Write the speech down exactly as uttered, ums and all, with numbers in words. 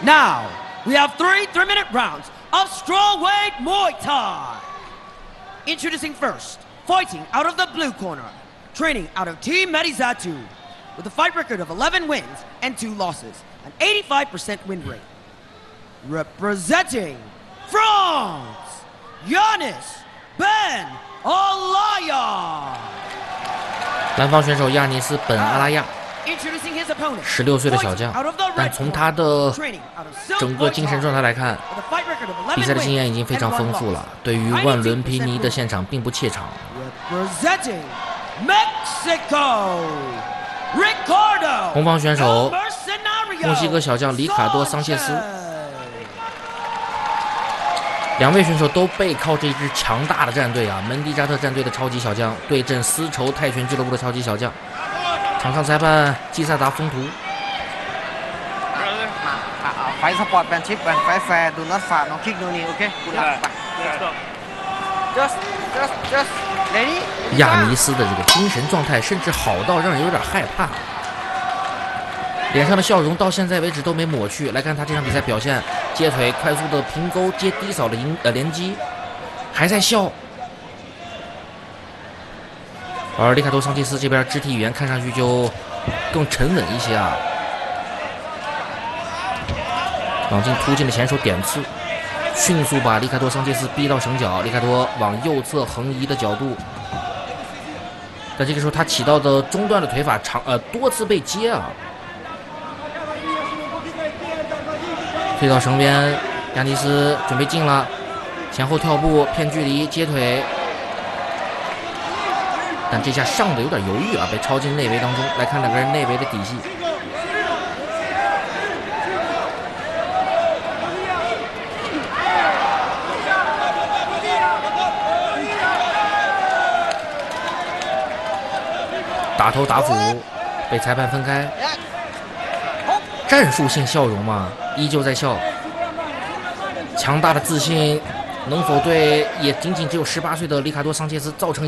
Now we have three three-minute rounds of strawweight Muay Thai. Introducing first, fighting out of the blue corner, training out of Team Medizatu, with a fight record of eleven wins and two losses, an eighty-five percent win rate. Representing France, Yanis Ben Alaya. 南方选手亚尼斯·本·阿拉亚，十六岁的小将，但从他的整个精神状态来看，比赛的经验已经非常丰富了。对于万伦皮尼的现场并不怯场。红方选手墨西哥小将里卡多·桑切斯，两位选手都背靠这支强大的战队啊，门迪扎特战队的超级小将对阵丝绸泰拳俱乐部的超级小将。场上裁判基萨达·风图。 Fight sportsmanship and fight fair. Do not fight, no kick, no knee. Okay. Good luck. Just, just, just ready. 亚尼斯的这个精神状态甚至好到让人有点害怕，脸上的笑容到现在为止都没抹去。来看他这场比赛表现，接腿快速的平勾接低扫的迎呃连击，还在笑。而里卡多·桑切斯这边肢体语言看上去就更沉稳一些啊，往进突进的前手点刺，迅速把里卡多·桑切斯逼到绳角。里卡多往右侧横移的角度，但这个时候他起到的中段的腿法长呃多次被接啊。推到绳边，亚尼斯准备进了，前后跳步骗距离接腿，但这下上的有点犹豫啊，被抄进内围当中。来看两个人内围的底细。打头打斧，被裁判分开。战术性笑容嘛，依旧在笑。强大的自信，能否对也仅仅只有十八岁的里卡多·桑切斯造成